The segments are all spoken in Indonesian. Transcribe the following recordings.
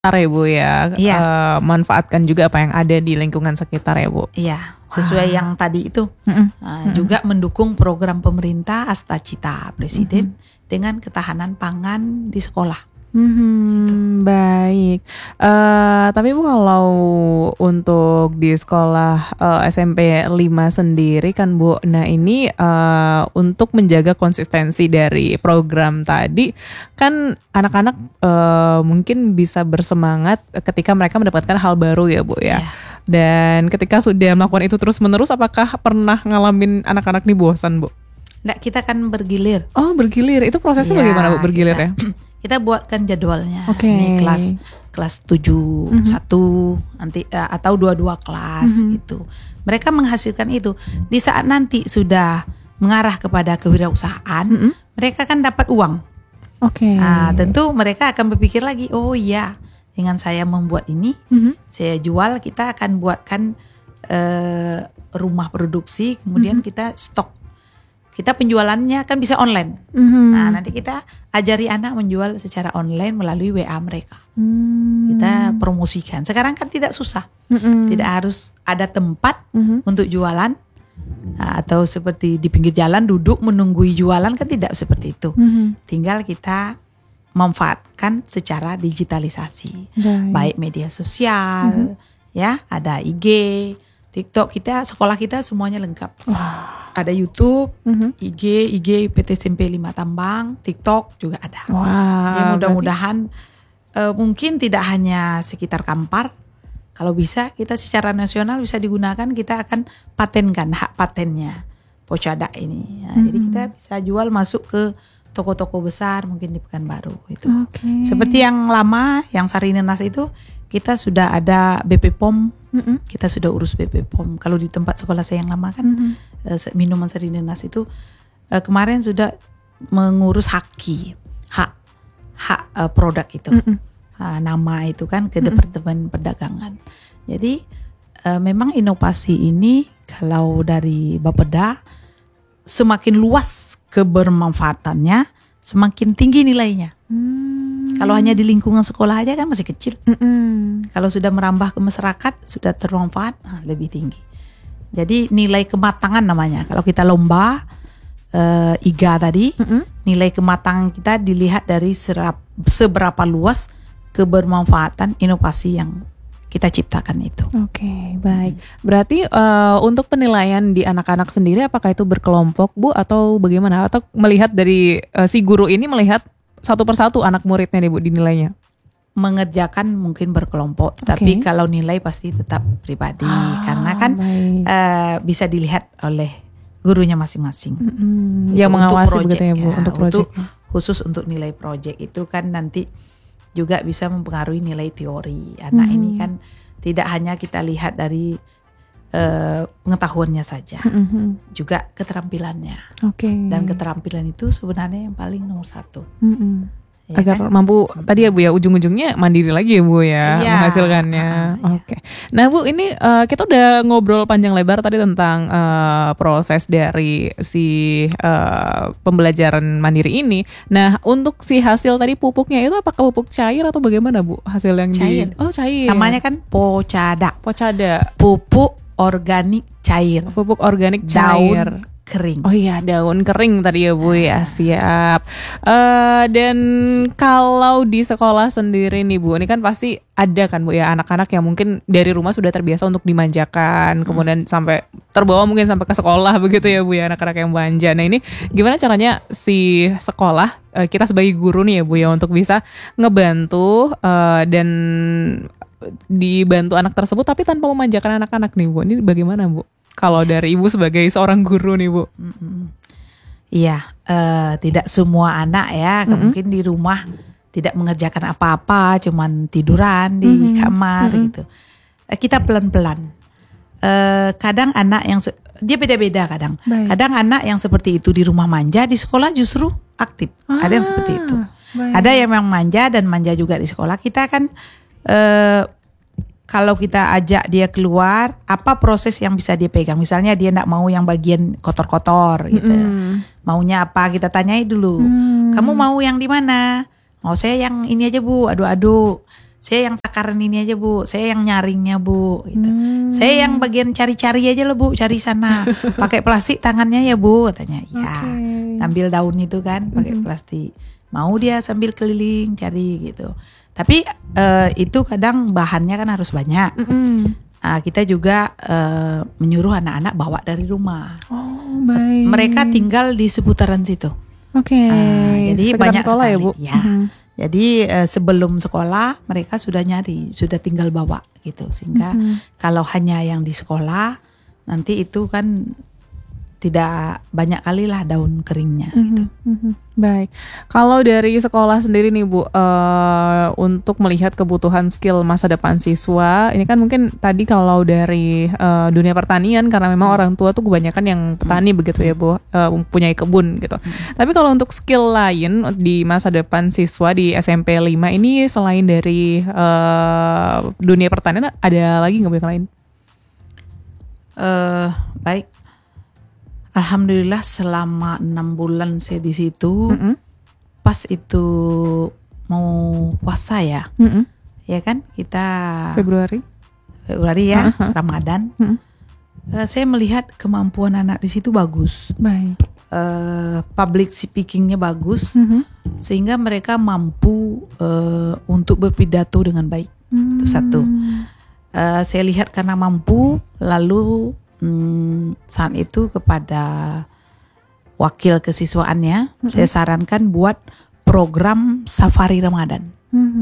ya Bu ya. Iya. Manfaatkan juga apa yang ada di lingkungan sekitar ya Bu. Iya, sesuai yang tadi itu. Juga mendukung program pemerintah Astacita Presiden dengan ketahanan pangan di sekolah. Baik. Tapi Bu kalau untuk di sekolah SMP 5 sendiri kan Bu, nah ini untuk menjaga konsistensi dari program tadi kan anak-anak mungkin bisa bersemangat ketika mereka mendapatkan hal baru ya Bu ya. Dan ketika sudah melakukan itu terus-menerus, apakah pernah ngalamin anak-anak nih bosan Bu? Nah, kita kan bergilir. Oh bergilir, itu prosesnya bagaimana Bu bergilir ya? Kita buatkan jadwalnya. Oke. Ini kelas 7 1 nanti atau 2 kelas gitu. Mereka menghasilkan itu. Di saat nanti sudah mengarah kepada kewirausahaan, mereka kan dapat uang. Oke. Tentu mereka akan berpikir lagi, oh iya, dengan saya membuat ini, saya jual, kita akan buatkan rumah produksi, kemudian kita stok. Kita penjualannya kan bisa online. Nah, nanti kita ajari anak menjual secara online melalui WA mereka. Kita promosikan. Sekarang kan tidak susah. Tidak harus ada tempat untuk jualan. Atau seperti di pinggir jalan duduk menunggui jualan, kan tidak seperti itu. Tinggal kita manfaatkan secara digitalisasi. Baik media sosial, ya, ada IG, TikTok, sekolah kita semuanya lengkap. Ada YouTube, IG PT SMP 5 Tambang, TikTok juga ada. Ya, mudah-mudahan mungkin tidak hanya sekitar Kampar. Kalau bisa kita secara nasional bisa digunakan, kita akan patenkan hak patennya Pocada ini. Jadi kita bisa jual masuk ke toko-toko besar mungkin di Pekanbaru itu. Seperti yang lama, yang Sarinenas itu kita sudah ada BP POM. Kita sudah urus BP POM. Kalau di tempat sekolah saya yang lama kan minuman Sarinenas itu kemarin sudah mengurus hak produk itu. Nama itu kan ke Departemen Perdagangan. Jadi memang inovasi ini kalau dari Bapeda semakin luas kebermanfaatannya, semakin tinggi nilainya. Kalau hanya di lingkungan sekolah aja kan masih kecil. Kalau sudah merambah ke masyarakat, sudah termanfaat, lebih tinggi. Jadi nilai kematangan namanya. Kalau kita lomba IGA tadi, nilai kematangan kita dilihat dari seberapa luas kebermanfaatan inovasi yang kita ciptakan itu. Oke, baik. Berarti untuk penilaian di anak-anak sendiri, apakah itu berkelompok Bu atau bagaimana? Atau melihat dari si guru ini melihat satu persatu anak muridnya nih Bu dinilainya? Mengerjakan mungkin berkelompok, tapi kalau nilai pasti tetap pribadi, karena kan bisa dilihat oleh gurunya masing-masing. Yang mengawasi begitu ya Bu, untuk proyek. Khusus untuk nilai proyek itu kan nanti juga bisa mempengaruhi nilai teori. Anak ini kan tidak hanya kita lihat dari pengetahuannya saja, juga keterampilannya. Dan keterampilan itu sebenarnya yang paling nomor 1. Ya agar kan? Mampu tadi ya Bu ya, ujung-ujungnya mandiri lagi ya Bu ya, menghasilkannya. Nah Bu, ini kita udah ngobrol panjang lebar tadi tentang proses dari si pembelajaran mandiri ini. Nah untuk si hasil tadi pupuknya itu apakah pupuk cair atau bagaimana Bu hasil yang cair? Cair. Namanya kan Pocada. Pupuk organik cair. Pupuk organik cair. Daun kering. Oh iya, daun kering tadi ya Bu ya, siap. Dan kalau di sekolah sendiri nih Bu, ini kan pasti ada kan Bu ya anak-anak yang mungkin dari rumah sudah terbiasa untuk dimanjakan, kemudian sampai terbawa mungkin sampai ke sekolah begitu ya Bu ya, anak-anak yang manja. Nah ini gimana caranya si sekolah, kita sebagai guru nih ya Bu ya, untuk bisa ngebantu dan dibantu anak tersebut tapi tanpa memanjakan anak-anak nih Bu. Ini bagaimana Bu? Kalau dari Ibu sebagai seorang guru nih Bu. Iya, tidak semua anak ya, mungkin di rumah tidak mengerjakan apa-apa, cuman tiduran di kamar gitu. Kita pelan-pelan. Kadang anak yang dia beda-beda kadang. Kadang anak yang seperti itu di rumah manja, di sekolah justru aktif. Ada yang seperti itu. Ada yang memang manja dan manja juga di sekolah. Kita kan kalau kita ajak dia keluar, apa proses yang bisa dia pegang? Misalnya dia enggak mau yang bagian kotor-kotor gitu. Maunya apa? Kita tanyai dulu. Kamu mau yang di mana? Mau saya yang ini aja Bu, aduk-aduk. Saya yang takaran ini aja Bu, saya yang nyaringnya Bu gitu. Saya yang bagian cari-cari aja loh Bu, cari sana. Pakai plastik tangannya ya Bu katanya. Ya, ambil daun itu kan pakai plastik. Mau dia sambil keliling cari gitu. Tapi itu kadang bahannya kan harus banyak. Kita juga menyuruh anak-anak bawa dari rumah. Oh, baik. Mereka tinggal di seputaran situ. Jadi banyak sekolah sekali. ya Bu. Jadi sebelum sekolah mereka sudah nyari, sudah tinggal bawa gitu. Sehingga kalau hanya yang di sekolah nanti itu kan tidak banyak kali lah daun keringnya gitu. Baik. Kalau dari sekolah sendiri nih Bu, untuk melihat kebutuhan skill masa depan siswa, ini kan mungkin tadi kalau dari dunia pertanian karena memang orang tua tuh kebanyakan yang petani begitu ya Bu, mempunyai kebun gitu. Tapi kalau untuk skill lain di masa depan siswa di SMP 5 ini selain dari dunia pertanian ada lagi nggak Bu yang lain? Baik. Alhamdulillah selama 6 bulan saya di situ, pas itu mau puasa ya, ya kan kita Februari ya, Ramadan. Saya melihat kemampuan anak di situ bagus. Baik. Public speakingnya bagus, sehingga mereka mampu untuk berpidato dengan baik. Itu satu. Saya lihat karena mampu, lalu saat itu kepada wakil kesiswaannya saya sarankan buat program safari Ramadan.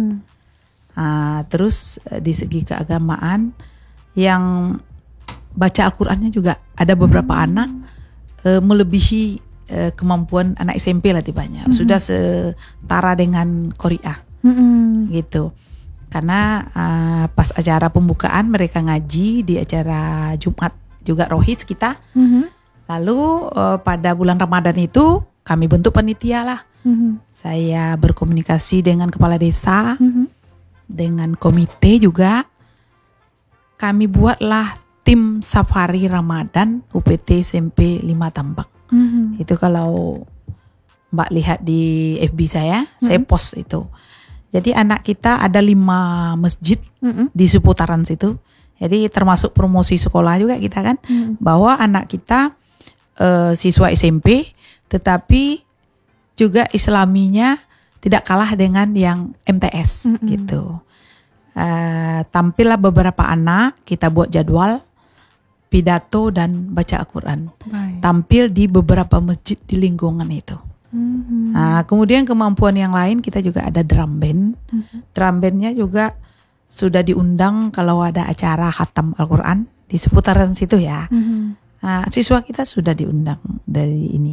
Terus di segi keagamaan yang baca Al-Qur'annya juga ada beberapa anak melebihi kemampuan anak SMP lah tibanya. Sudah setara dengan Qori'ah gitu. Karena pas acara pembukaan mereka ngaji di acara Jumat juga rohis kita. Lalu pada bulan Ramadan itu kami bentuk panitia lah. Saya berkomunikasi dengan kepala desa, dengan komite juga. Kami buatlah tim safari Ramadan UPT SMP 5 Tambak. Itu kalau Mbak lihat di FB saya post itu. Jadi anak kita ada 5 masjid di seputaran situ. Jadi termasuk promosi sekolah juga kita kan, bahwa anak kita siswa SMP, tetapi juga Islaminya tidak kalah dengan yang MTS gitu. Tampillah beberapa anak, kita buat jadwal pidato dan baca Al-Quran. Tampil di beberapa masjid di lingkungan itu. Kemudian kemampuan yang lain kita juga ada drum band. Drum bandnya juga sudah diundang kalau ada acara khatam Al-Quran di seputaran situ ya. Siswa kita sudah diundang dari ini.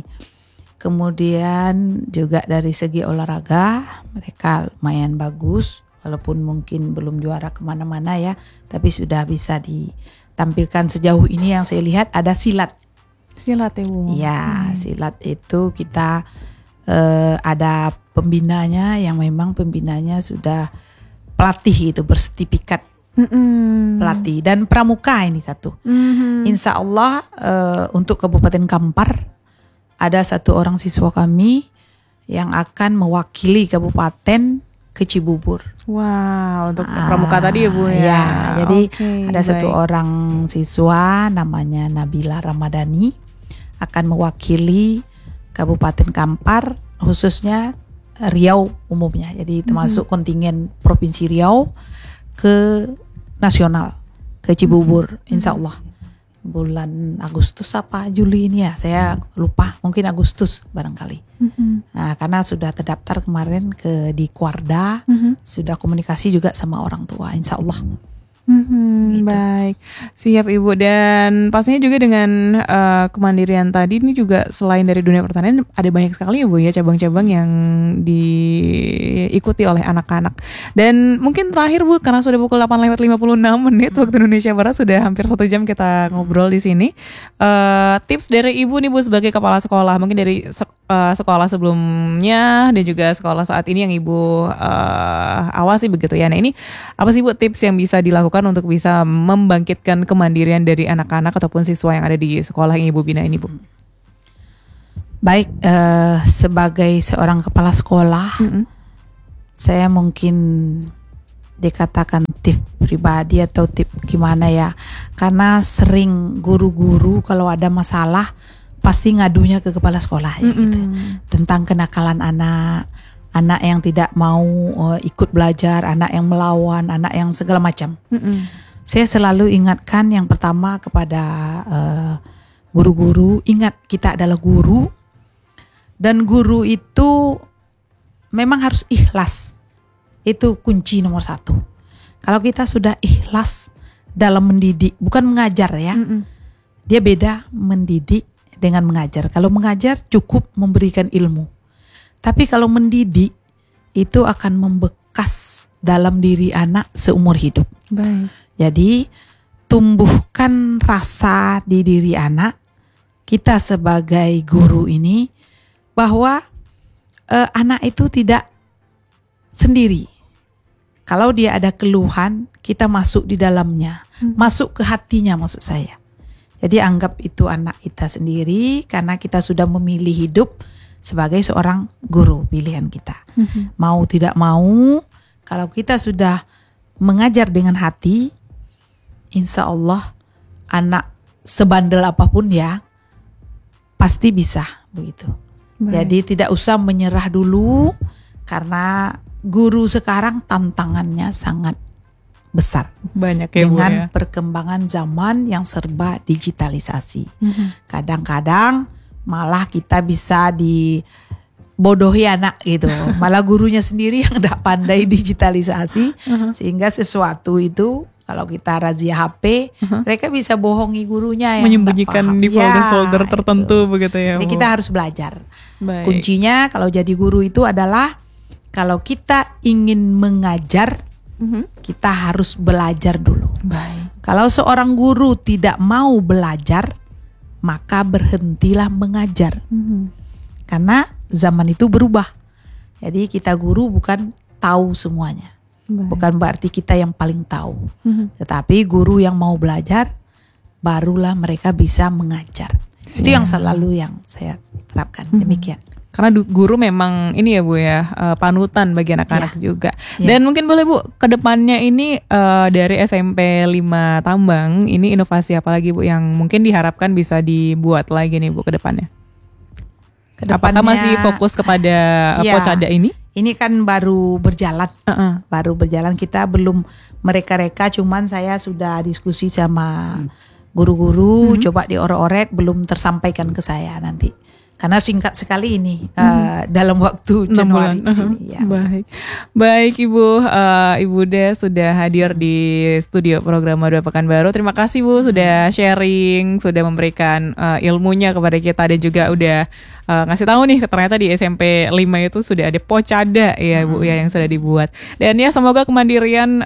Kemudian juga dari segi olahraga mereka lumayan bagus, walaupun mungkin belum juara kemana-mana ya, tapi sudah bisa ditampilkan sejauh ini. Yang saya lihat ada silat. Silat ya Bu? Ya, silat itu kita ada pembinanya yang memang pembinanya sudah pelatih itu bersertifikat pelatih dan pramuka ini satu. Insya Allah untuk Kabupaten Kampar ada 1 orang siswa kami yang akan mewakili kabupaten ke Cibubur. Wow, untuk pramuka tadi ya Bu ya. Ya, jadi ada 1 orang siswa namanya Nabila Ramadhani akan mewakili Kabupaten Kampar, khususnya Riau umumnya. Jadi termasuk kontingen Provinsi Riau ke nasional, ke Cibubur insya Allah. Bulan Agustus apa Juli ini ya, saya lupa, mungkin Agustus barangkali. Karena sudah terdaftar kemarin di Kuarda, sudah komunikasi juga sama orang tua insya Allah. Gitu. Baik, siap Ibu. Dan pastinya juga dengan kemandirian tadi ini juga selain dari dunia pertanian ada banyak sekali Ibu ya cabang-cabang yang diikuti oleh anak-anak. Dan mungkin terakhir Bu, karena sudah pukul 8:56 waktu Indonesia Barat, sudah hampir 1 jam kita ngobrol di sini. Tips dari Ibu nih Bu sebagai kepala sekolah, mungkin dari sekolah sebelumnya dan juga sekolah saat ini yang Ibu awasi begitu ya. Nah ini apa sih Bu tips yang bisa dilakukan untuk bisa membangkitkan kemandirian dari anak-anak ataupun siswa yang ada di sekolah yang Ibu bina ini Bu? Baik, sebagai seorang kepala sekolah, saya mungkin dikatakan tip pribadi atau tip gimana ya, karena sering guru-guru kalau ada masalah pasti ngadunya ke kepala sekolah ya gitu, tentang kenakalan anak yang tidak mau ikut belajar, anak yang melawan, anak yang segala macam. Saya selalu ingatkan yang pertama kepada guru-guru, ingat kita adalah guru, dan guru itu memang harus ikhlas. Itu kunci nomor 1. Kalau kita sudah ikhlas dalam mendidik, bukan mengajar ya. Dia beda mendidik dengan mengajar. Kalau mengajar cukup memberikan ilmu. Tapi kalau mendidik itu akan membekas dalam diri anak seumur hidup. Baik. Jadi tumbuhkan rasa di diri anak, kita sebagai guru ini, bahwa anak itu tidak sendiri. Kalau dia ada keluhan, kita masuk di dalamnya, masuk ke hatinya maksud saya. Jadi anggap itu anak kita sendiri, karena kita sudah memilih hidup sebagai seorang guru, pilihan kita. Mau tidak mau, kalau kita sudah mengajar dengan hati, insya Allah anak sebandel apapun ya, pasti bisa begitu. Jadi tidak usah menyerah dulu, karena guru sekarang tantangannya sangat besar. Banyak ya, dengan Bu, ya. perkembangan zaman yang serba digitalisasi. Kadang-kadang malah kita bisa dibodohi anak gitu. Malah gurunya sendiri yang tidak pandai digitalisasi, sehingga sesuatu itu kalau kita razia HP, mereka bisa bohongi gurunya yang menyembunyikan di folder-folder tertentu begitu ya, Bu. Jadi kita harus belajar. Baik. Kuncinya kalau jadi guru itu adalah, kalau kita ingin mengajar, kita harus belajar dulu. Baik. Kalau seorang guru tidak mau belajar, maka berhentilah mengajar. Karena zaman itu berubah. Jadi kita guru bukan tahu semuanya. Baik. Bukan berarti kita yang paling tahu. Tetapi guru yang mau belajar, barulah mereka bisa mengajar. Itu yang selalu yang saya terapkan. Demikian. Karena guru memang ini ya, Bu ya, panutan bagi anak-anak juga. Dan mungkin boleh, Bu, ke depannya ini dari SMP 5 Tambang, ini inovasi apa lagi, Bu, yang mungkin diharapkan bisa dibuat lagi nih, Bu, ke depannya? Apakah masih fokus kepada Pocada ini? Ini kan baru berjalan. Baru berjalan, kita belum mereka-reka, cuman saya sudah diskusi sama guru-guru, coba diorek-orek, belum tersampaikan ke saya nanti. Karena singkat sekali ini dalam waktu Januari sini. Ya. Baik Ibu, Ibu De sudah hadir di studio program Dua Pekanbaru. Terima kasih Bu sudah sharing, sudah memberikan ilmunya kepada kita, dan juga udah ngasih tahu nih ternyata di SMP 5 itu sudah ada Pocada ya Bu ya yang sudah dibuat. Dan ya semoga kemandirian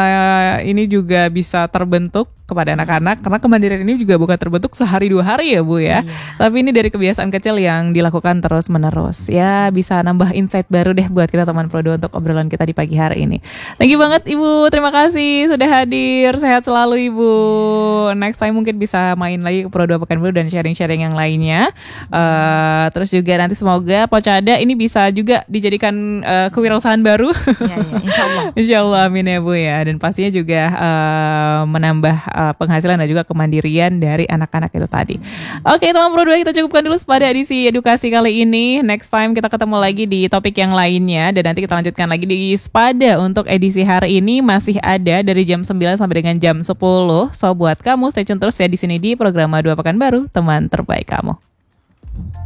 ini juga bisa terbentuk kepada anak-anak, karena kemandirian ini juga bukan terbentuk sehari 2 hari ya Bu ya. Tapi ini dari kebiasaan kecil yang dilakukan terus menerus. Ya bisa nambah insight baru deh buat kita teman Prodo untuk obrolan kita di pagi hari ini. Thank you banget Ibu, terima kasih sudah hadir. Sehat selalu Ibu. Next time mungkin bisa main lagi ke Prodo Pekanbaru dan sharing-sharing yang lainnya. Terus juga nanti semoga Pocada ini bisa juga dijadikan kewirausahaan baru. Insya Allah. Insya Allah, amin ya Bu ya. Dan pastinya juga menambah penghasilan dan juga kemandirian dari anak-anak itu tadi. Oke teman Prodo, kita cukupkan dulu pada edisi edukasi kali ini. Next time kita ketemu lagi di topik yang lainnya, dan nanti kita lanjutkan lagi di Spada. Untuk edisi hari ini masih ada dari jam 9 sampai dengan jam 10. So buat kamu stay tune terus ya di sini di program Dua Pekanbaru, teman terbaik kamu.